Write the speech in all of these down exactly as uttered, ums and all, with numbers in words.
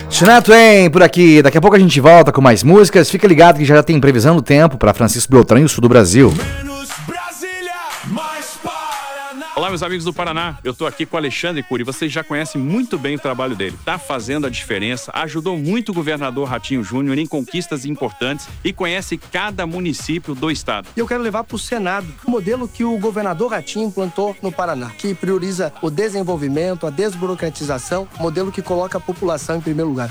Chinato, hein, por aqui. Daqui a pouco a gente volta com mais músicas. Fica ligado que já tem previsão do tempo para Francisco Beltrão e o sul do Brasil. Olá, meus amigos do Paraná. Eu tô aqui com o Alexandre Cury. Vocês já conhecem muito bem o trabalho dele. Tá fazendo a diferença, ajudou muito o governador Ratinho Júnior em conquistas importantes e conhece cada município do estado. E eu quero levar para o Senado o modelo que o governador Ratinho implantou no Paraná, que prioriza o desenvolvimento, a desburocratização, modelo que coloca a população em primeiro lugar.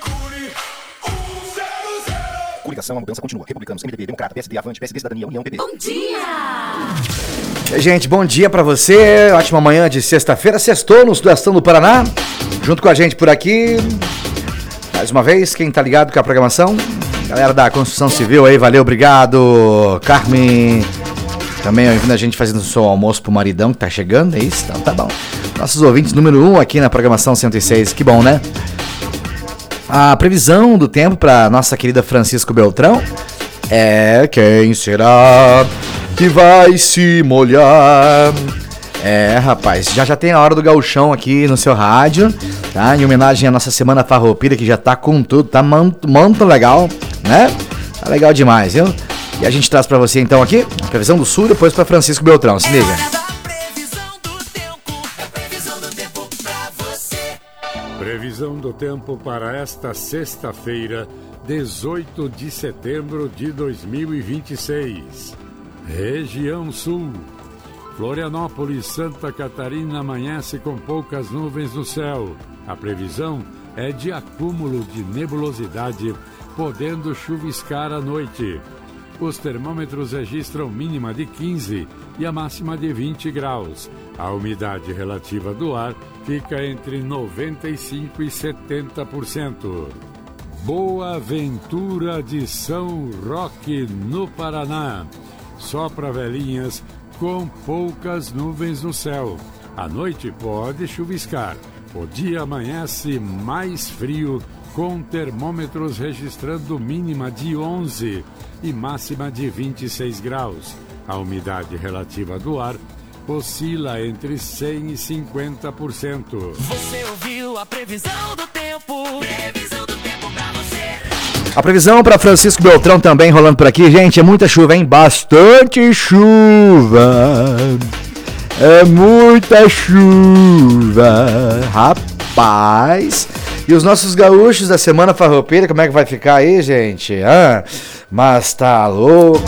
Coligação, a mudança continua. Republicanos, M D B, Democrata, P S D, Avante, P S D, Cidadania, União, P P. Bom dia! Gente, bom dia pra você. Ótima manhã de sexta-feira. Sextou no Sudestão do Paraná. Junto com a gente por aqui. Mais uma vez, quem tá ligado com a programação? Galera da Construção Civil aí, valeu, obrigado. Carmen. Também ouvindo a gente fazendo o seu almoço pro maridão que tá chegando. É isso? Então tá bom. Nossos ouvintes número um aqui na programação cento e seis. Que bom, né? A previsão do tempo para nossa querida Francisco Beltrão é quem será que vai se molhar? É, rapaz, já já tem a hora do gauchão aqui no seu rádio, tá? Em homenagem à nossa Semana Farroupilha, que já tá com tudo, tá muito, muito legal, né? Tá legal demais, viu? E a gente traz para você então aqui a previsão do sul, depois para Francisco Beltrão, se liga. Previsão do tempo para esta sexta-feira, dezoito de setembro de dois mil e vinte e seis. Região Sul. Florianópolis, Santa Catarina amanhece com poucas nuvens no céu. A previsão é de acúmulo de nebulosidade, podendo chuviscar à noite. Os termômetros registram mínima de quinze e a máxima de vinte graus. A umidade relativa do ar fica entre noventa e cinco por cento e setenta por cento. Boa Ventura de São Roque, no Paraná. Só para velhinhas com poucas nuvens no céu. À noite pode chuviscar. O dia amanhece mais frio, com termômetros registrando mínima de onze e máxima de vinte e seis graus. A umidade relativa do ar oscila entre cem e cinquenta por cento. Você ouviu a previsão do tempo? Previsão do tempo pra você. A previsão para Francisco Beltrão também rolando por aqui, gente, é muita chuva, hein? Bastante chuva. É muita chuva. Rapaz. E os nossos gaúchos da Semana Farroupilha, como é que vai ficar aí, gente? Ah, mas tá louco.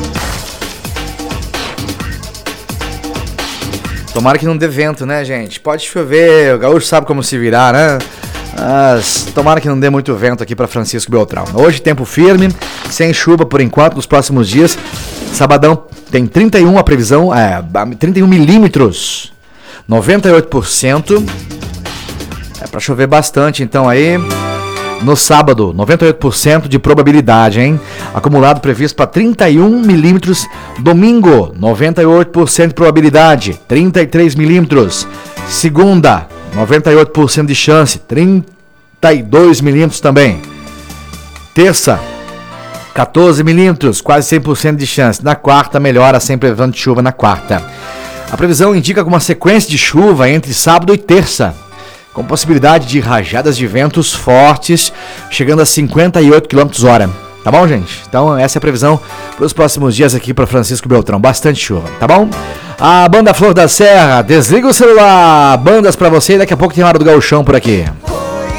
Tomara que não dê vento, né, gente? Pode chover, o gaúcho sabe como se virar, né? Mas tomara que não dê muito vento aqui para Francisco Beltrão. Hoje tempo firme, sem chuva por enquanto, nos próximos dias. Sabadão tem trinta e um a previsão, é, trinta e um milímetros, noventa e oito por cento. É para chover bastante, então aí. No sábado, noventa e oito por cento de probabilidade, hein? Acumulado previsto para trinta e um milímetros. Domingo, noventa e oito por cento de probabilidade, trinta e três milímetros. Segunda, noventa e oito por cento de chance, trinta e dois milímetros também. Terça, quatorze milímetros, quase cem por cento de chance. Na quarta, melhora, sem previsão de chuva na quarta. A previsão indica uma sequência de chuva entre sábado e terça, com possibilidade de rajadas de ventos fortes, chegando a cinquenta e oito quilômetros por hora. Tá bom, gente? Então essa é a previsão para os próximos dias aqui para Francisco Beltrão. Bastante chuva, tá bom? A banda Flor da Serra, desliga o celular. Bandas para você, daqui a pouco tem a hora do gauchão por aqui.